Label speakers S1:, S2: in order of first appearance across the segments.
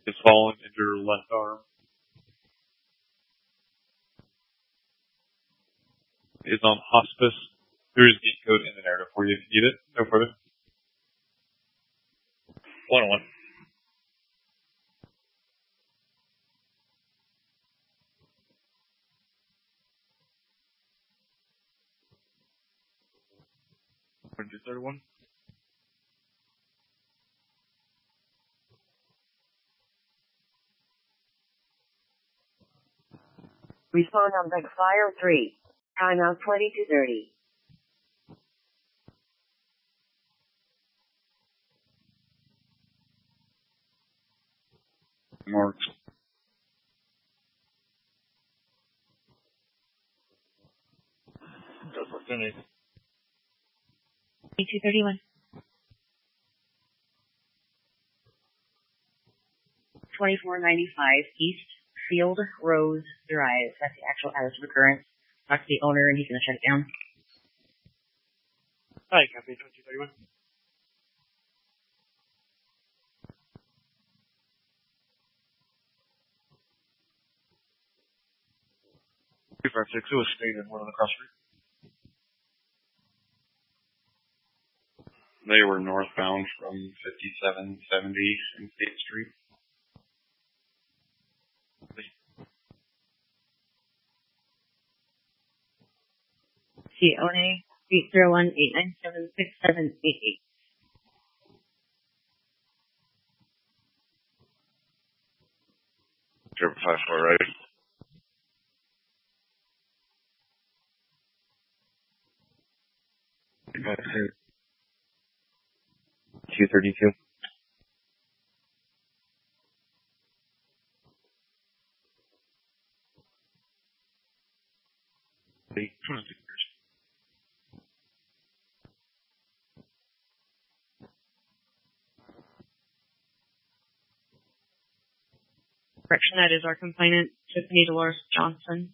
S1: Is fallen into her left arm. Is on hospice. There is a gate code in the narrative for you if you need it. No further. 101. When did 31?
S2: Respond on Big Fire 3. Timeout 22:30.
S1: Marks. That's what's in it.
S3: 2231. 2495 East Field Rose Drive. That's the actual address of occurrence. Talk to the owner and he's going to shut it down.
S1: Hi, copy 2231. It was stayed in one of the cross street. They were northbound from 5770 in State Street.
S3: CONA 801-897-6788.
S1: Zero 54, right? Okay. 232.
S3: Correction, that is our complainant, Tiffany Dolores Johnson.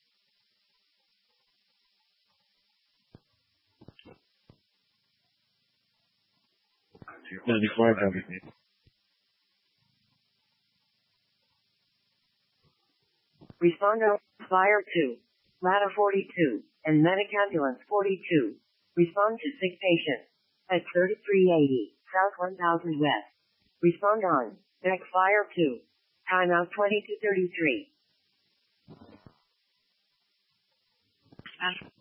S2: Respond on Fire 2. Ladder 42. And Medic Ambulance 42. Respond to sick patient. At 3380. South 1000 West. Respond on Deck Fire 2. Timeout 22:33.